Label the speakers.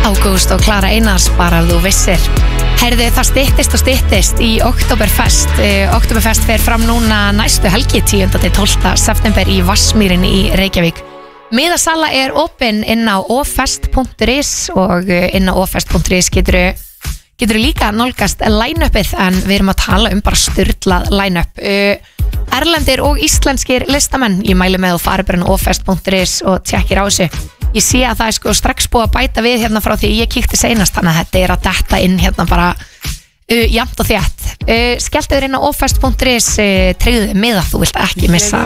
Speaker 1: Ágúst og Klara Einars, bara ef þú vissir. Heyrðu, það styttist og styttist í Oktoberfest. Oktoberfest fer fram núna næstu helgi 10-12. september í Vatnsmýrinni í Reykjavík. Miðasala er opin inn á ofest.is og inn á ofest.is getur líka nálgast line-upið, en við erum að tala bara sturlað line-up. Erlendir og íslenskir listamenn, ég mæli með að fara bara inn á ofest.is og tjekkir á þessu. Ég sé að það er strax búið að bæta við hérna frá því ég kíkti seinast, þannig að þetta er að detta inn hérna bara jafnt og þétt. Skelltu þér inn á ofest.is, tryggðu miða, þú vilt ekki missa